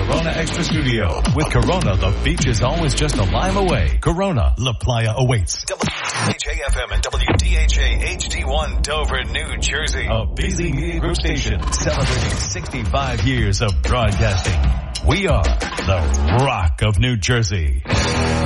Corona Extra Studio. With Corona, the beach is always just a lime away. Corona, La Playa awaits. WDHA-FM and WDHA-HD1 Dover, New Jersey. A busy media group station celebrating 65 years of broadcasting. We are the Rock of New Jersey.